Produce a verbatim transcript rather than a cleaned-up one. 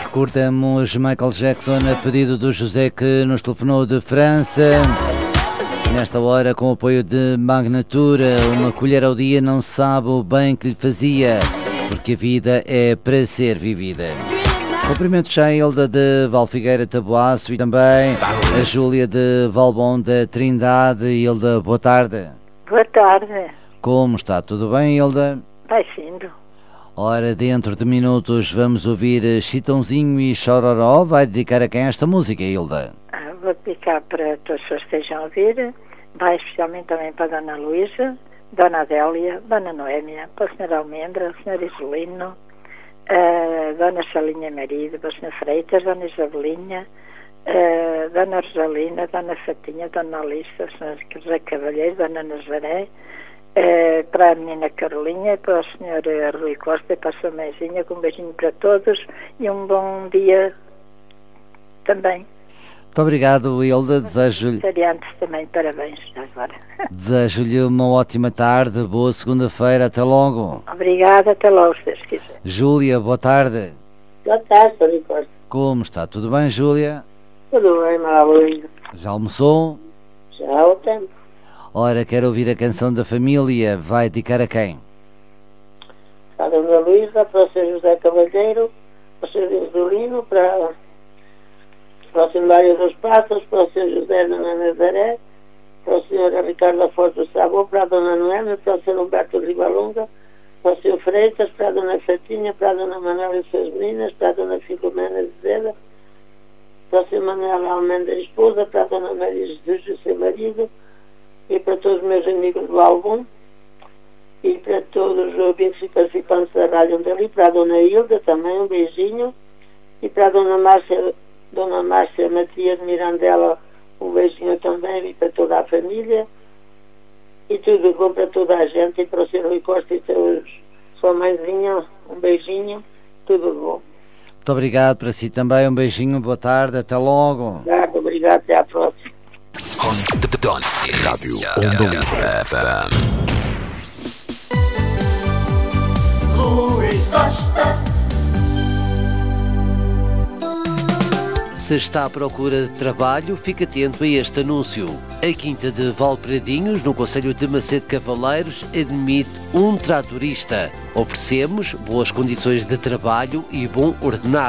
Recordamos Michael Jackson a pedido do José, que nos telefonou de França. Nesta hora, com o apoio de Magnatura, uma colher ao dia não sabe o bem que lhe fazia, porque a vida é para ser vivida. Cumprimento já a Hilda de Valfigueira Taboaço e também a Júlia de Valbom da Trindade. Hilda, boa tarde. Boa tarde. Como está? Tudo bem, Hilda? Vai sendo. Ora, dentro de minutos vamos ouvir Chitãozinho e Chororó. Vai dedicar a quem esta música, Hilda? Ah, vou dedicar para todos que estejam a ouvir. Vai especialmente também para a Dona Luísa, Dona Adélia, Dona Noémia, para o senhor Almendra, o senhor Isolino, a Dona Salinha Marido, para o senhor Freitas, Dona Isabelinha, a Dona Rosalina, Dona Fatinha, Dona Alista, o senhor José Cavalheiro, Dona Nazaré, Uh, para a menina Carolinha, para o senhor uh, Rui Costa e para a sua mãezinha, com um beijinho para todos e um bom dia também. Muito obrigado, Hilda. Desejo-lhe também parabéns agora. Desejo-lhe uma ótima tarde, boa segunda-feira, até logo. Obrigada, até logo, se Deus quiser. Júlia, boa tarde. Boa tarde, senhor Rui Costa. Como está? Tudo bem, Júlia? Tudo bem, maravilha. Já almoçou? Já há o tempo. Ora, quero ouvir a canção da família. Vai dedicar a quem? Para a Dona Luísa, para o senhor José Cavalheiro, para o senhor Isolino, para, para o senhor Mário dos Passos, para o senhor José Dona Nazaré, para o senhor Ricardo Afonso do Sabor, para a Dona Noémia, para o senhor Humberto Rivalunga, para o senhor Freitas, para a Dona Fatinha, para a Dona Manuela e suas meninas, para a Dona Filomena de Zeda, para o senhor Manuel Almendra e esposa, para a Dona Maria Jesus e o seu marido, e para todos os meus amigos do álbum, e para todos os ouvintes e participantes da rádio onde ali, para a Dona Hilda também, um beijinho, e para a Dona Márcia, Dona Márcia Matias de Mirandela, um beijinho também, e para toda a família, e tudo bom para toda a gente, e para o senhor Rui Costa e seus, sua mãezinha, um beijinho, tudo bom. Muito obrigado para si também, um beijinho, boa tarde, até logo. Obrigado, obrigado, até à próxima. Rádio Onda Livre F M. Rui Costa. Se está à procura de trabalho, fique atento a este anúncio. A Quinta de Valpradinhos, no concelho de Macedo Cavaleiros, admite um tratorista. Oferecemos boas condições de trabalho e bom ordenado.